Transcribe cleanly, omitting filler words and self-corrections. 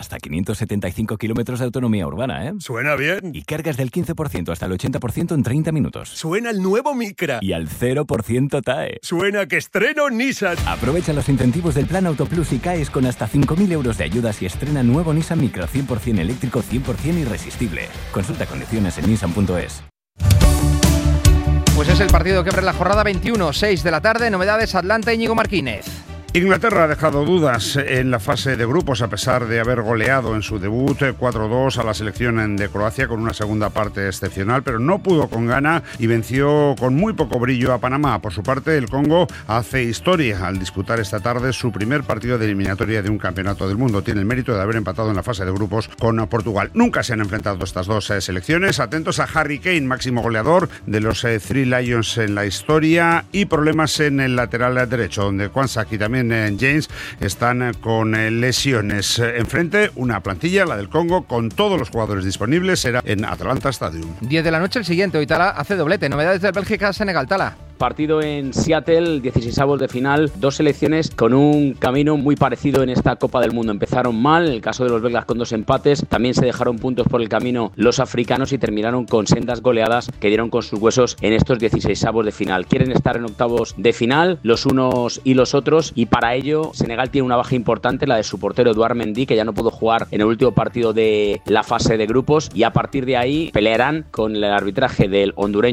hasta 575 kilómetros de autonomía urbana, ¿eh? Suena bien. Y cargas del 15% hasta el 80% en 30 minutos. Suena el nuevo Micra. Y al 0% TAE. Suena que estreno Nissan. Aprovecha los incentivos del Plan Autoplus y caes con hasta 5.000 euros de ayudas y estrena nuevo Nissan Micra 100% eléctrico, 100% irresistible. Consulta condiciones en nissan.es. Pues es el partido que abre la jornada 21, 6 de la tarde, novedades Atlanta, Íñigo Martínez. Inglaterra ha dejado dudas en la fase de grupos a pesar de haber goleado en su debut 4-2 a la selección de Croacia con una segunda parte excepcional, pero no pudo con gana y venció con muy poco brillo a Panamá. Por su parte, el Congo hace historia al disputar esta tarde su primer partido de eliminatoria de un campeonato del mundo. Tiene el mérito de haber empatado en la fase de grupos con Portugal. Nunca se han enfrentado estas dos selecciones. Atentos a Harry Kane, máximo goleador de los Three Lions en la historia, y problemas en el lateral derecho, donde Kwanzaa y también James están con lesiones. Enfrente, una plantilla, la del Congo, con todos los jugadores disponibles, será en Atlanta Stadium. 10 de la noche el siguiente, hoy Tala hace doblete. Novedades de Bélgica-Senegal, Tala. Partido en Seattle, 16avos de final, dos selecciones con un camino muy parecido en esta Copa del Mundo. Empezaron mal, en el caso de los belgas con 2 empates, también se dejaron puntos por el camino los africanos y terminaron con sendas goleadas que dieron con sus huesos en estos 16avos de final. Quieren estar en octavos de final, los unos y los otros, y para ello Senegal tiene una baja importante, la de su portero Edouard Mendy, que ya no pudo jugar en el último partido de la fase de grupos, y a partir de ahí pelearán con el arbitraje del hondureño